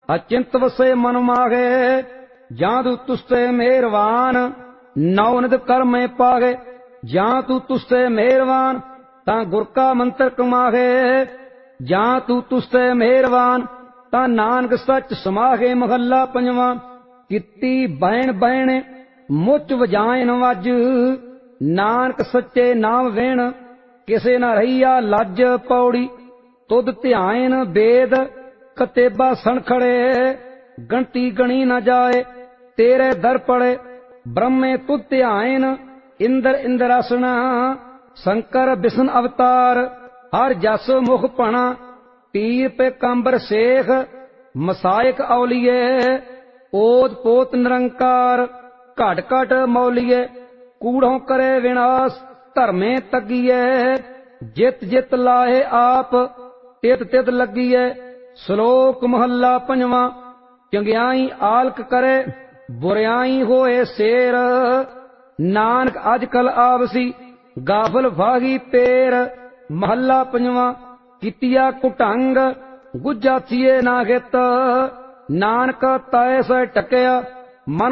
अचिंत वसे मन मागे, जादू तुस्ते मेहरबान, नौनित कर में पागे। जां तू तुस्ते मेहरबान, तां गुर का मंत्र कमागे। जां तू तुस्ते मेहरबान, तां नानक सच समागे। महला पंजवां। कित्ती बैण बैण मुच वजायन वज, नानक सच्चे नाम वेण, किसे न रहिया लज। पौड़ी। तुद ध्यान वेद कतेबा सनखड़े, गणती गणी न जाए तेरे दर पड़े। ब्रह्मे तुद ध्यान इंद्र इंद्रासन, शंकर विष्णु अवतार, हर जस मुख पणा। पीर पे कंबर शेख, मसायक औलिए, ओत पोत निरंकार, घट घट मौलिए। कूड़ों करे विनाश, धर्मे तगिए, जित जित लाए आप, तित तित लगिए। श्लोक महला पंजवां। चंगियाई आलक करे, बुरियाई होए शेर, नानक अजकल आवसी, गाफल भागी पेर। महला पंजवां। कितिया कुटंग, गुज्जा थिए ना हित, नानक तै सै टकिया, मन